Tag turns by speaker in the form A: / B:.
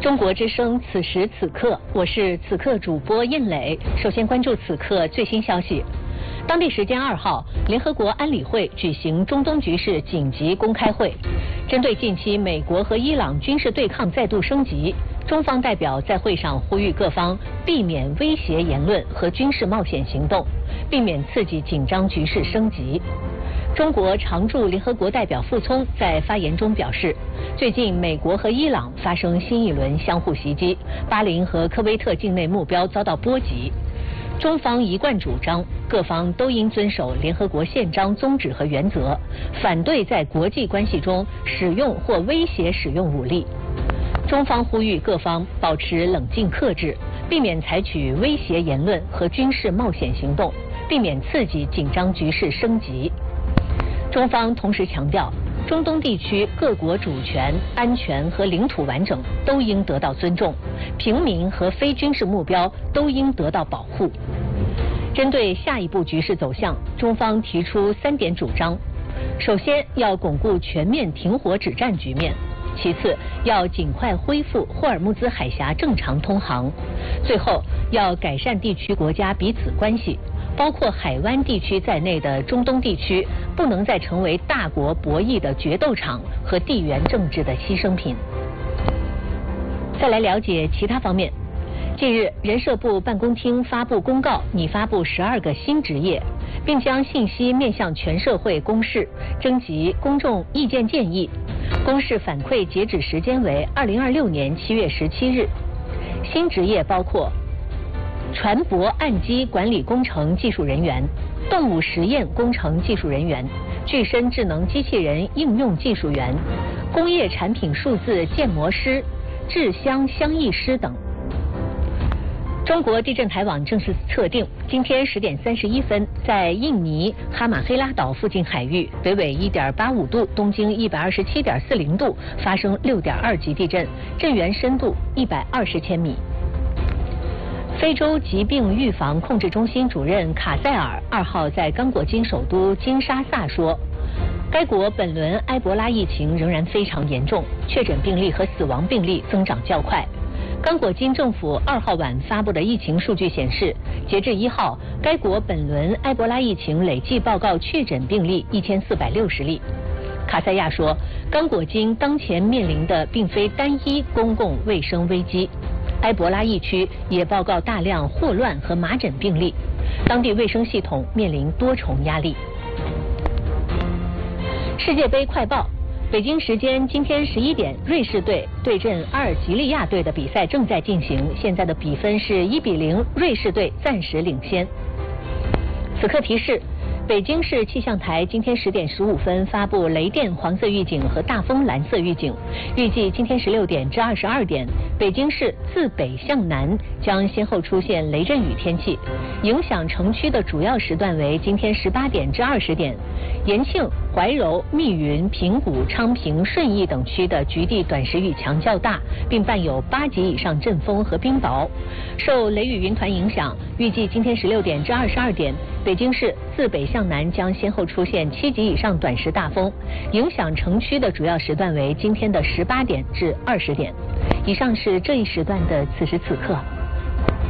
A: 中国之声此时此刻，我是此刻主播燕磊。首先关注此刻最新消息。当地时间2号，联合国安理会举行中东局势紧急公开会，针对近期美国和伊朗军事对抗再度升级，中方代表在会上呼吁各方避免威胁言论和军事冒险行动，避免刺激紧张局势升级。中国常驻联合国代表傅聪在发言中表示，最近美国和伊朗发生新一轮相互袭击，巴林和科威特境内目标遭到波及。中方一贯主张，各方都应遵守联合国宪章宗旨和原则，反对在国际关系中使用或威胁使用武力。中方呼吁各方保持冷静克制，避免采取威胁言论和军事冒险行动，避免刺激紧张局势升级。中方同时强调，中东地区各国主权、安全和领土完整都应得到尊重，平民和非军事目标都应得到保护。针对下一步局势走向，中方提出3点主张：首先，要巩固全面停火止战局面；其次，要尽快恢复霍尔木兹海峡正常通航；最后，要改善地区国家彼此关系。包括海湾地区在内的中东地区不能再成为大国博弈的决斗场和地缘政治的牺牲品。再来了解其他方面。近日，人社部办公厅发布公告，拟发布12个新职业，并将信息面向全社会公示，征集公众意见建议。公示反馈截止时间为2026年7月17日。新职业包括船舶岸基管理工程技术人员、动物实验工程技术人员、具身智能机器人应用技术员、工业产品数字建模师、制箱箱艺师等。中国地震台网正式测定，今天10点31分，在印尼哈马黑拉岛附近海域，北纬1.85度，东经127.40度，发生6.2级地震，震源深度120千米。非洲疾病预防控制中心主任卡塞尔2号在刚果金首都金沙萨说，该国本轮埃博拉疫情仍然非常严重，确诊病例和死亡病例增长较快。刚果金政府2号晚发布的疫情数据显示，截至1号，该国本轮埃博拉疫情累计报告确诊病例1460例。卡塞亚说，刚果金当前面临的并非单一公共卫生危机，埃博拉疫区也报告大量霍乱和麻疹病例，当地卫生系统面临多重压力。世界杯快报：北京时间今天11点，瑞士队对阵阿尔及利亚队的比赛正在进行，现在的比分是1-0，瑞士队暂时领先。此刻提示：北京市气象台今天10点15分发布雷电黄色预警和大风蓝色预警，预计今天16点至22点，北京市自北向南将先后出现雷阵雨天气，影响城区的主要时段为今天18点至20点。延庆、怀柔、密云、平谷、昌平、顺义等区的局地短时雨强较大，并伴有8级以上阵风和冰雹。受雷雨云团影响，预计今天16点至22点，北京市自北向南将先后出现7级以上短时大风，影响城区的主要时段为今天的18点至20点。以上是这一时段的此时此刻。